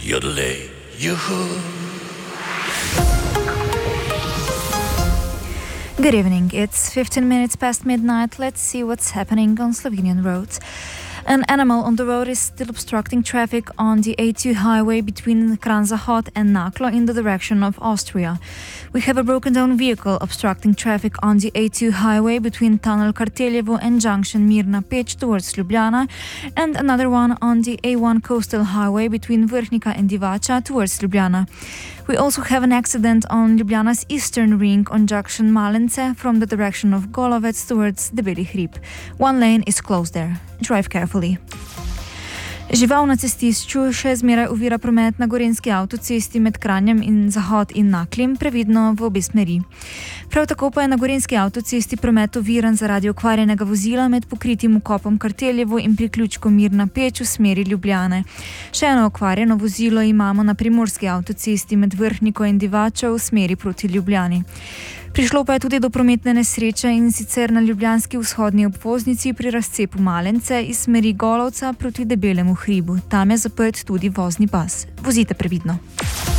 Yodelay, yoo-hoo. Good evening. It's 15 minutes past midnight. Let's see what's happening on Slovenian roads. An animal on the road is still obstructing traffic on the A2 highway between Kranj-Zahod and Naklo in the direction of Austria. We have a broken down vehicle obstructing traffic on the A2 highway between Tunnel Karteljevo and junction Mirna Peć towards Ljubljana, and another one on the A1 coastal highway between Vrhnika and Divača towards Ljubljana. We also have an accident on Ljubljana's eastern ring on junction Malence from the direction of Golovec towards Debeli Hrib. One lane is closed there. Drive carefully. Žival na cestišču še zmeraj ovira promet na gorenjski avtocesti med Kranjem in Zahod in Naklim, previdno v obe smeri. Prav tako pa je na gorenjski avtocesti promet oviran zaradi okvarjenega vozila med pokritim vkopom Karteljevo in priključkom Mirna Peć v smeri Ljubljane. Še eno okvarjeno vozilo imamo na primorski avtocesti med Vrhniko in Divačo v smeri proti Ljubljani. Prišlo pa je tudi do prometne nesreče, in sicer na ljubljanski vzhodni obvoznici pri razcepu Malence iz smeri Golovca proti Debelemu Hribu. Tam je zaprt tudi vozni pas. Vozite previdno.